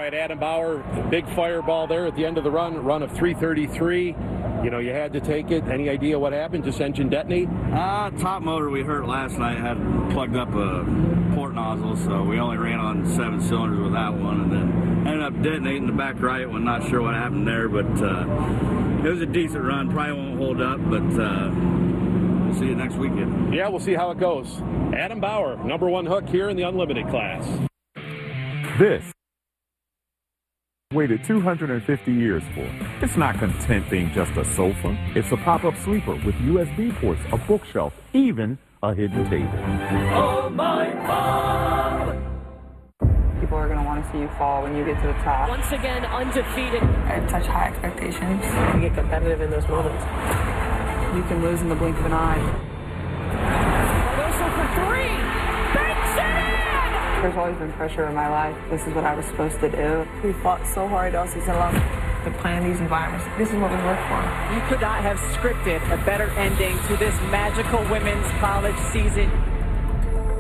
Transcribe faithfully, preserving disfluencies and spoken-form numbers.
right, Adam Bauer, big fireball there at the end of the run, run of three thirty-three. You know, you had to take it. Any idea what happened? Just engine detonate? Uh, top motor we hurt last night had plugged up a port nozzle, so we only ran on seven cylinders with that one, and then ended up detonating the back right one. Not sure what happened there, but uh, it was a decent run. Probably won't hold up, but uh, we'll see you next weekend. Yeah, we'll see how it goes. Adam Bauer, number one hook here in the Unlimited class. This waited two hundred fifty years for. It's not content being just a sofa. It's a pop-up sleeper with U S B ports, a bookshelf, even a hidden table. Oh my God! People are going to want to see you fall when you get to the top. Once again, undefeated. I have such high expectations. You get competitive in those moments. You can lose in the blink of an eye. Cardoso for three. Banks it in! There's always been pressure in my life. This is what I was supposed to do. We fought so hard all season long to plan these environments. This is what we work for. You could not have scripted a better ending to this magical women's college season.